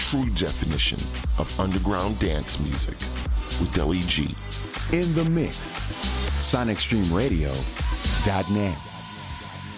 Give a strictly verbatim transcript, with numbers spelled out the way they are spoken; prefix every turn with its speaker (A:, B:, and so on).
A: true definition of underground dance music with Deli G.
B: In the mix. Sonic Stream Radio dot net.